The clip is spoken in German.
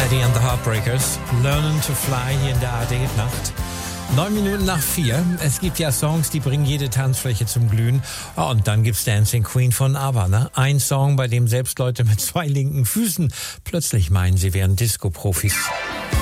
Paddy and the Heartbreakers. Learning to Fly hier in der ARD-Nacht. 4:09. Es gibt ja Songs, die bringen jede Tanzfläche zum Glühen. Oh, und dann gibt's Dancing Queen von ABBA, ne? Ein Song, bei dem selbst Leute mit 2 linken Füßen plötzlich meinen, sie wären Disco-Profis.